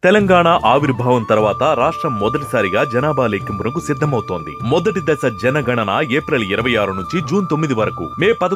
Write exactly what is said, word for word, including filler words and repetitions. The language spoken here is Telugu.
తెలంగాణ ఆవిర్భావం తర్వాత రాష్ట్రం మొదటిసారిగా జనాభా లెక్కింపునకు సిద్ధమవుతోంది. మొదటి దశ జనగణన ఏప్రిల్ ఇరవై ఆరు నుంచి జూన్ తొమ్మిది వరకు, మే